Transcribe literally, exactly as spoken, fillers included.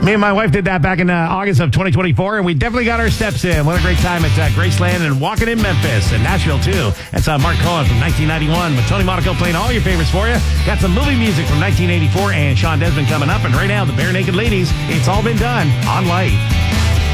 Me and my wife did that back in uh, August of twenty twenty-four, and we definitely got our steps in. What a great time at uh, Graceland and walking in Memphis and Nashville, too. That's uh, Mark Cohen from nineteen ninety-one with Tony Monaco playing all your favorites for you. Got some movie music from nineteen eighty-four and Sean Desmond coming up. And right now, the Bare Naked Ladies, It's All Been Done on Light.